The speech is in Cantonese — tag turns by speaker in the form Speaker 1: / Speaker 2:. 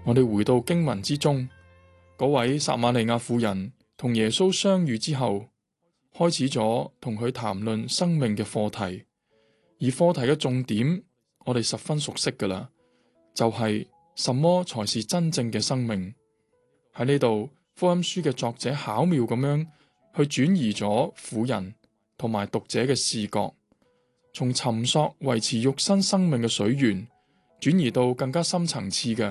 Speaker 1: 我哋回到經文之中，嗰位撒瑪利亞婦人同耶穌相遇之後，開始咗同佢談論生命嘅課題，而課題嘅重點我哋十分熟悉噶啦，就係什麼才是真正嘅生命。喺呢度，福音書嘅作者巧妙咁樣去轉移咗婦人同埋讀者嘅視覺，從尋索維持肉身生命嘅水源，轉移到更加深層次嘅